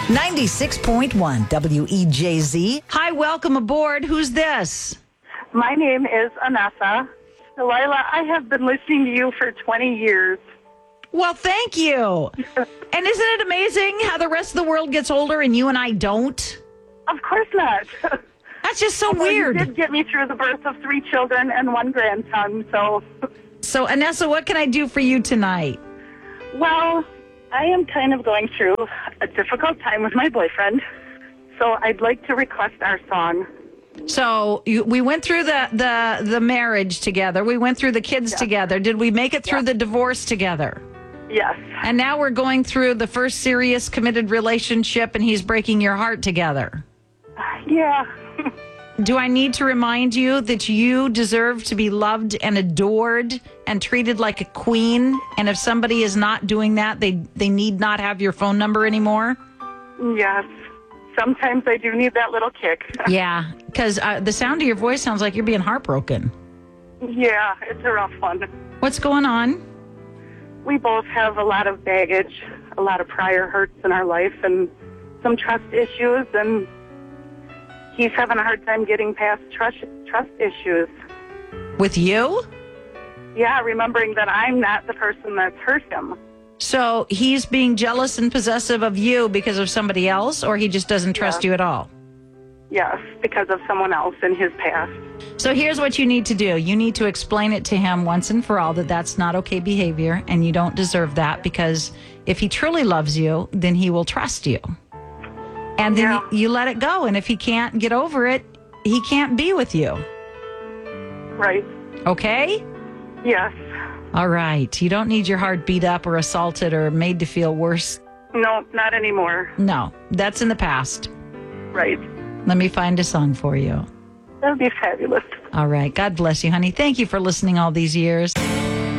96.1 WEJZ. Hi, welcome aboard. Who's this? My name is Anessa. Delilah, I have been listening to you for 20 years. Well, thank you. And isn't it amazing how the rest of the world gets older and you and I don't? Of course not. That's just so Although weird. You did get me through the birth of 3 children and 1 grandson, so... So, Anessa, what can I do for you tonight? Well, I am kind of going through a difficult time with my boyfriend, so I'd like to request our song. So we went through the marriage together. We went through the kids together. Did we make it through the divorce together? Yes. And now we're going through the first serious committed relationship and he's breaking your heart together. Yeah. Do I need to remind you that you deserve to be loved and adored and treated like a queen? And if somebody is not doing that, they need not have your phone number anymore? Yes. Sometimes I do need that little kick. Yeah, because the sound of your voice sounds like you're being heartbroken. Yeah, it's a rough one. What's going on? We both have a lot of baggage, a lot of prior hurts in our life, and some trust issues, and he's having a hard time getting past trust issues. With you? Yeah, remembering that I'm not the person that's hurt him. So he's being jealous and possessive of you because of somebody else, or he just doesn't trust you at all? Yes, because of someone else in his past. So here's what you need to do. You need to explain it to him once and for all that that's not okay behavior and you don't deserve that, because if he truly loves you, then he will trust you. And then you let it go. And if he can't get over it, he can't be with you. Right. Okay? Yes. All right. You don't need your heart beat up or assaulted or made to feel worse. No, not anymore. No, that's in the past. Right. Let me find a song for you. That would be fabulous. All right. God bless you, honey. Thank you for listening all these years.